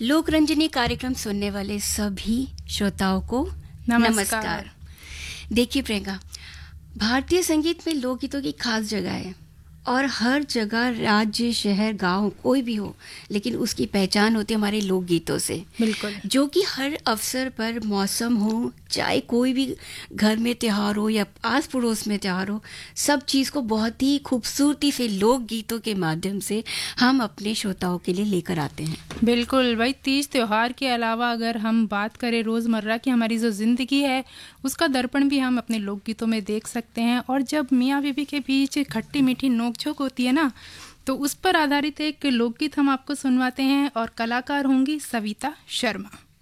लोकरंजनी कार्यक्रम सुनने वाले सभी श्रोताओं को नमस्कार। देखिए प्रियंका, भारतीय संगीत में लोकगीतों की खास जगह है और हर जगह, राज्य, शहर, गांव, कोई भी हो, लेकिन उसकी पहचान होती है हमारे लोकगीतों से। बिल्कुल, जो कि हर अवसर पर, मौसम हो, चाहे कोई भी घर में त्यौहार हो या आस पड़ोस में त्यौहार हो, सब चीज़ को बहुत ही खूबसूरती से लोकगीतों के माध्यम से हम अपने श्रोताओं के लिए लेकर आते हैं। बिल्कुल भाई, तीज त्योहार के अलावा अगर हम बात करें रोज़मर्रा की हमारी जो ज़िंदगी है, उसका दर्पण भी हम अपने लोकगीतों में देख सकते हैं। और जब मियाँ बीवी के बीच खट्टी मीठी नोकझोंक होती है ना, तो उस पर आधारित एक लोकगीत हम आपको सुनवाते हैं और कलाकार होंगी सविता शर्मा।